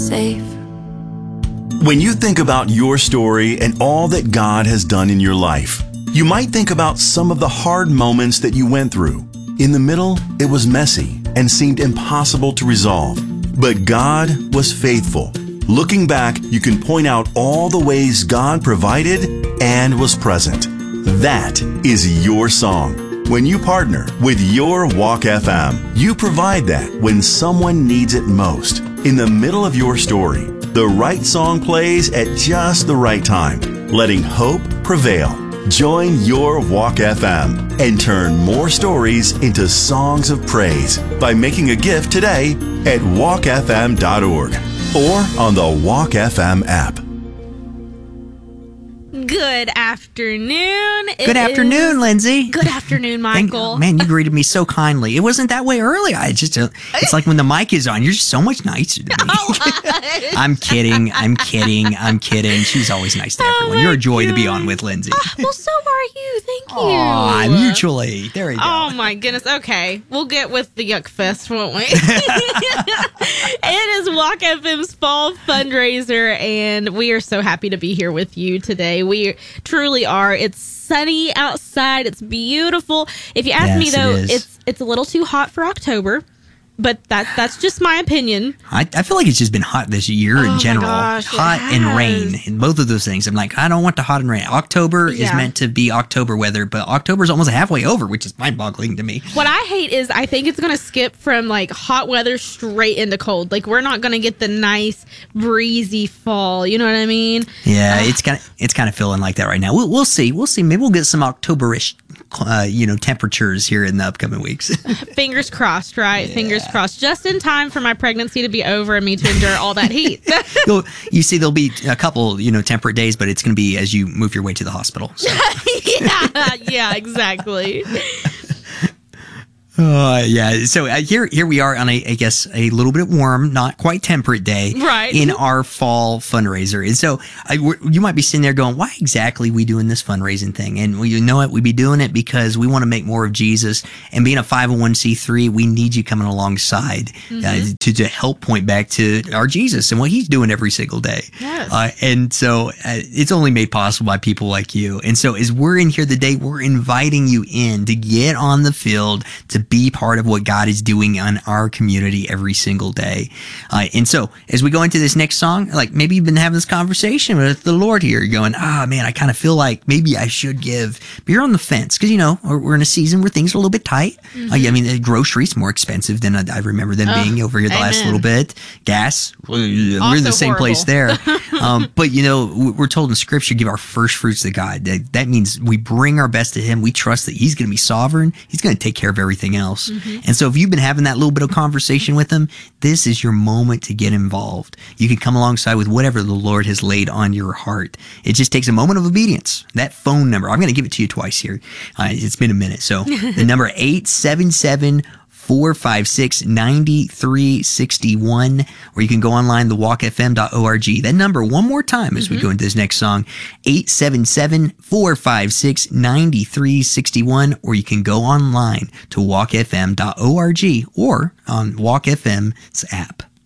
safe. When you think about your story and all that God has done in your life, you might think about some of the hard moments that you went through. In the middle, it was messy and seemed impossible to resolve. But God was faithful. Looking back, you can point out all the ways God provided and was present. That is your song. When you partner with Your Walk FM, you provide that when someone needs it most. In the middle of your story, the right song plays at just the right time, letting hope prevail. Join Your Walk FM and turn more stories into songs of praise by making a gift today at walkfm.org or on the Walk FM app. Good afternoon. Good afternoon, Lindsay. Good afternoon, Michael. Man, you greeted me so kindly. It wasn't that way earlier. It's like when the mic is on, you're just so much nicer to me. I'm kidding. She's always nice to everyone. You're a joy to be on with, Lindsay. Well, so are you. Thank you. Aw, mutually. There we go. Oh, my goodness. Okay. We'll get with the Yuck Fest, won't we? It is Walk FM's fall fundraiser, and we are so happy to be here with you today. We truly are. It's sunny outside. It's beautiful. If you ask me, though, it's a little too hot for October. But that's just my opinion. I feel like it's just been hot this year in general. Gosh, hot and rain, and both of those things. I'm like, I don't want the hot and rain. October is meant to be October weather, but October's almost halfway over, which is mind-boggling to me. What I hate is I think it's going to skip from like hot weather straight into cold. Like we're not going to get the nice breezy fall. You know what I mean? Yeah, it's kind of feeling like that right now. We'll see. Maybe we'll get some October-ish, temperatures here in the upcoming weeks. Fingers crossed, right? Yeah. Fingers crossed. Just in time for my pregnancy to be over and me to endure all that heat. You see, there'll be a couple, temperate days, but it's going to be as you move your way to the hospital. So. Yeah, exactly. So here we are on I guess a little bit warm, not quite temperate day, right, in our fall fundraiser. And so you might be sitting there going, why exactly are we doing this fundraising thing? And you know what? We'd be doing it because we want to make more of Jesus. And being a 501c3, we need you coming alongside to help point back to our Jesus and what he's doing every single day. Yes. And so it's only made possible by people like you. And so as we're in here today, we're inviting you in to get on the field, to be part of what God is doing in our community every single day. And so as we go into this next song, like maybe you've been having this conversation with the Lord here. You're going, man, I kind of feel like maybe I should give. But you're on the fence because, we're in a season where things are a little bit tight. The groceries more expensive than I remember them being over here the last little bit. Gas, we're in the same place there. But, we're told in Scripture, give our first fruits to God. That means we bring our best to him. We trust that he's going to be sovereign. He's going to take care of everything else. And so if you've been having that little bit of conversation with him, this is your moment to get involved. You can come alongside with whatever the Lord has laid on your heart. It just takes a moment of obedience. That phone number, I'm going to give it to you twice here. It's been a minute. So the number 877-456-9361, or you can go online, thewalkfm.org. That number one more time as we go into this next song, 877-456-9361, or you can go online to walkfm.org or on Walk FM's app.